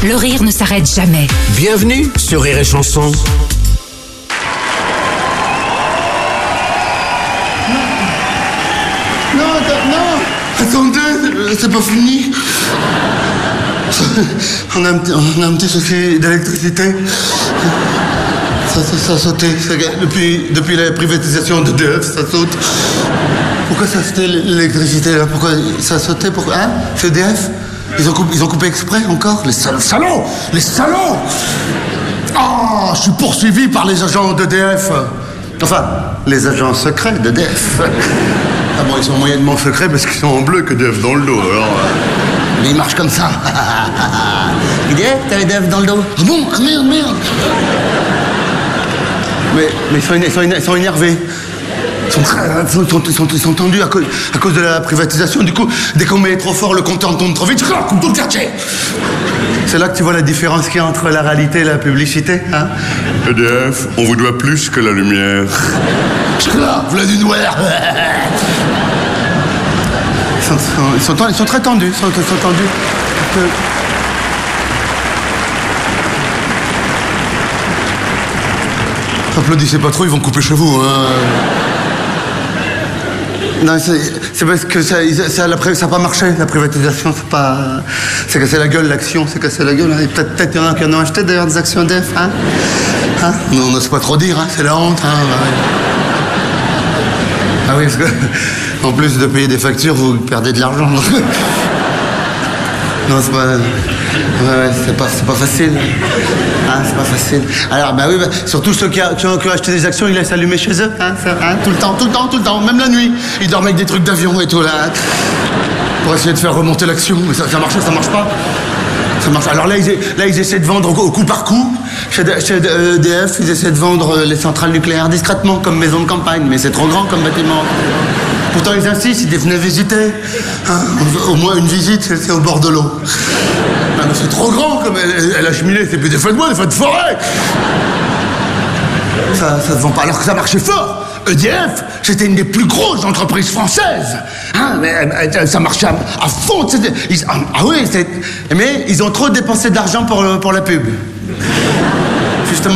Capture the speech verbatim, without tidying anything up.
Le rire ne s'arrête jamais. Bienvenue sur Rire et Chanson. Non, non, attendez, c'est pas fini. On a un, on a un petit souci d'électricité. Ça, ça, ça a sauté. Ça, depuis, depuis la privatisation d'E D F, ça saute. Pourquoi ça a sauté l'électricité là? Pourquoi ça a sauté? Pourquoi? Hein? C'est E D F? Ils ont, coupé, ils ont coupé exprès encore? Les salauds, salauds! Les salauds! Oh, je suis poursuivi par les agents d'E D F. Enfin, les agents secrets d'E D F. Ah bon, ils sont moyennement secrets parce qu'ils sont en bleu que d'E D F dans le dos, alors... Mais ils marchent comme ça. Il dit, t'as les D F dans le dos. Ah bon? Ah merde, merde. Mais, mais ils, sont, ils, sont, ils sont énervés. Ils sont, très, ils, sont, ils, sont, ils sont tendus à cause, à cause de la privatisation. Du coup, dès qu'on met trop fort, le compteur tourne trop vite, coupe tout le quartier. C'est là que tu vois la différence qu'il y a entre la réalité et la publicité, hein? E D F, on vous doit plus que la lumière. Là, voilà du noir. Ils sont, ils sont, ils sont très tendus, ils sont, ils sont tendus. Que... Applaudissez pas trop, ils vont couper chez vous, hein. Non, c'est parce que ça n'a ça, ça pas marché, la privatisation, c'est pas... C'est cassé la gueule, l'action, c'est cassé la gueule. Hein. Peut-être peut-être qu'il y en a qui en ont acheté d'ailleurs des actions E D F, hein, hein. On n'ose pas trop dire, hein, c'est la honte, hein. Bah, ouais. Ah oui, parce que, en plus de payer des factures, vous perdez de l'argent. Non, c'est pas... Ouais, ouais, c'est pas, c'est pas facile. Hein, c'est pas facile. Alors, bah oui, bah, surtout ceux qui, a, qui, ont, qui ont acheté des actions, ils laissent allumer chez eux, hein, ça, hein, tout le temps, tout le temps, tout le temps, même la nuit. Ils dorment avec des trucs d'avion et tout, là. Hein, pour essayer de faire remonter l'action. Mais ça, ça marche, ça marche pas. Ça marche. Alors là, ils, là, ils essaient de vendre au, au coup par coup. Chez, chez E D F, ils essaient de vendre les centrales nucléaires discrètement, comme maison de campagne. Mais c'est trop grand comme bâtiment. Pourtant, ils insistent, ils venaient visiter. Hein, au moins une visite, c'est au bord de l'eau. Ah, mais c'est trop grand, comme elle, elle a cheminé, c'est plus des feux de bois, des feux de forêt. Ça, ça se vend pas, alors que ça marchait fort. E D F, c'était une des plus grosses entreprises françaises. Hein, mais, ça marchait à, à fond. Ils, ah, ah oui, mais ils ont trop dépensé d'argent pour, pour la pub.